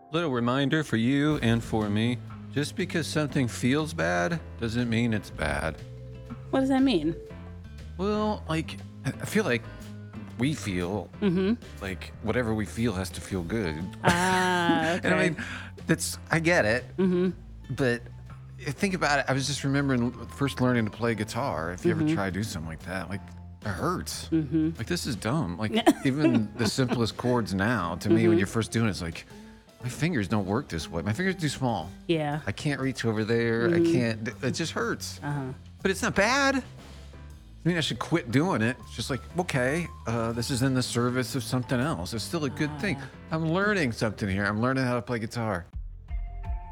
Little reminder for you and for me, just because something feels bad doesn't mean it's bad. What does that mean? Well, like, I feel like we feel like whatever we feel has to feel good. Ah, okay. And I mean, I get it. But think about it. I was just remembering first learning to play guitar. If you ever try to do something like that, like, it hurts. Like, this is dumb. Like, even the simplest chords now, to me, when you're first doing it, it's like, my fingers don't work this way. My fingers are too small. Yeah. I can't reach over there. I can't. It just hurts. But it's not bad. I mean, I should quit doing it. It's just like, okay, this is in the service of something else. It's still a good thing. I'm learning something here. I'm learning how to play guitar.